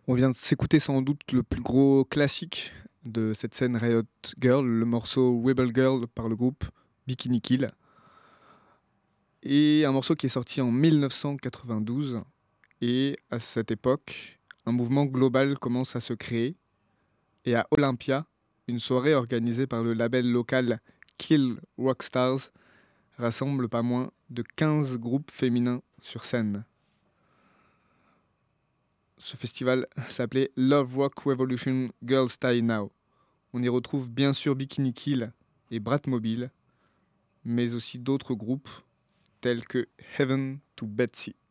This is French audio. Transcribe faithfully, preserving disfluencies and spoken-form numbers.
On vient de s'écouter sans doute le plus gros classique de cette scène Riot Girl, le morceau Rebel Girl par le groupe Bikini Kill. Et un morceau qui est sorti en mille neuf cent quatre-vingt-douze. Et à cette époque, un mouvement global commence à se créer. Et à Olympia, une soirée organisée par le label local Kill Rockstars rassemble pas moins de quinze groupes féminins sur scène. Ce festival s'appelait Love Rock Revolution Girls Die Now. On y retrouve bien sûr Bikini Kill et Bratmobile, mais aussi d'autres groupes tels que Heaven to Betsy.